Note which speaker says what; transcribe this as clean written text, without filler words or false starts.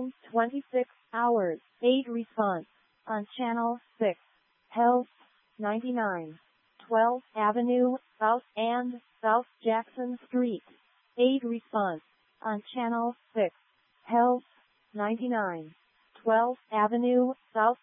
Speaker 1: within 26 hours. 8 response on channel 6. Health 99. 12th Avenue, South and South Jackson Street. 8 response on channel 6. Health 99. 12th Avenue, South